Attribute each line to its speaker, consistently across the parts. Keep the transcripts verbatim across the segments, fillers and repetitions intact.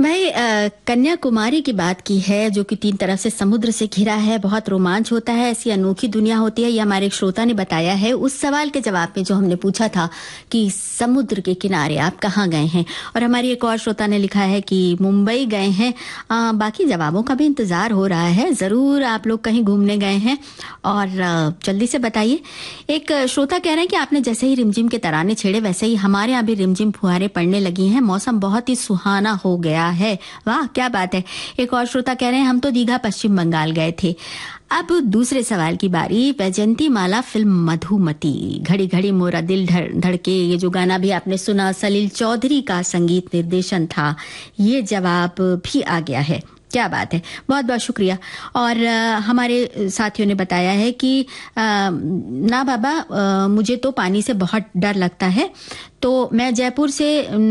Speaker 1: भाई अ, कन्याकुमारी की बात की है, जो कि तीन तरफ से समुद्र से घिरा है। बहुत रोमांच होता है, ऐसी अनोखी दुनिया होती है, ये हमारे एक श्रोता ने बताया है उस सवाल के जवाब में जो हमने पूछा था कि समुद्र के किनारे आप कहाँ गए हैं। और हमारी एक और श्रोता ने लिखा है कि मुंबई गए हैं। आ, बाकी जवाबों का भी इंतजार हो रहा है, जरूर आप लोग कहीं घूमने गए हैं और आ, जल्दी से बताइए। एक श्रोता कह रहे हैं कि आपने जैसे ही रिमझिम के तराने छेड़े वैसे ही हमारे यहाँ भी रिमझिम फुहारें पड़ने लगी हैं, मौसम बहुत ही सुहाना हो गया है। वाह क्या बात है। एक और श्रोता कह रहे हैं हम तो दीघा पश्चिम बंगाल गए थे। अब दूसरे सवाल की बारी। वैजंती माला फिल्म मधुमती, घड़ी घड़ी मोरा दिल धड़ धड़के, ये जो गाना भी आपने सुना सलील चौधरी का संगीत निर्देशन था, ये जवाब भी आ गया है। क्या बात है, बहुत बहुत शुक्रिया। और आ, हमारे साथियों ने बताया है कि आ, ना बाबा आ, मुझे तो पानी से बहुत डर लगता है, तो मैं जयपुर से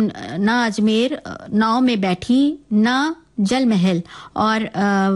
Speaker 1: ना अजमेर नाव में बैठी ना जल महल और आ,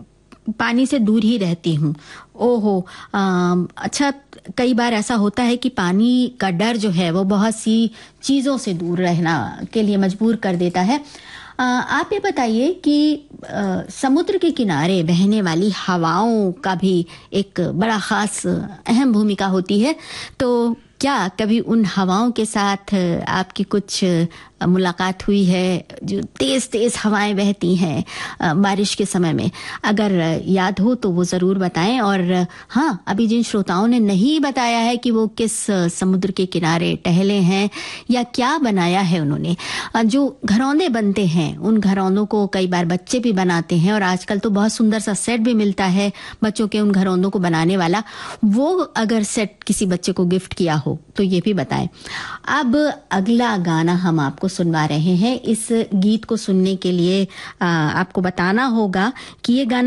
Speaker 1: पानी से दूर ही रहती हूँ। ओहो, आ, अच्छा, कई बार ऐसा होता है कि पानी का डर जो है वो बहुत सी चीजों से दूर रहना के लिए मजबूर कर देता है। आ, आप ये बताइए कि आ, समुद्र के किनारे बहने वाली हवाओं का भी एक बड़ा खास अहम भूमिका होती है, तो क्या कभी उन हवाओं के साथ आपकी कुछ मुलाकात हुई है? जो तेज तेज हवाएं बहती हैं बारिश के समय में, अगर याद हो तो वो जरूर बताएं। और हाँ, अभी जिन श्रोताओं ने नहीं बताया है कि वो किस समुद्र के किनारे टहले हैं या क्या बनाया है उन्होंने, जो घरौंदे बनते हैं उन घरौंदों को कई बार बच्चे भी बनाते हैं और आजकल तो बहुत सुंदर सा सेट भी मिलता है बच्चों के उन घरौंदों को बनाने वाला, वो अगर सेट किसी बच्चे को गिफ्ट किया हो तो ये भी बताएं। अब अगला गाना हम आपको सुनवा रहे हैं। इस गीत को सुनने के लिए आ, आपको बताना होगा कि ये गाना